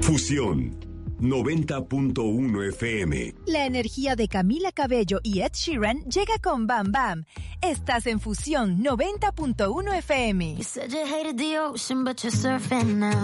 Fusión 90.1 FM. La energía de Camila Cabello y Ed Sheeran llega con Bam Bam. Estás en Fusión 90.1 FM. You said you hated the ocean, but you're surfing now.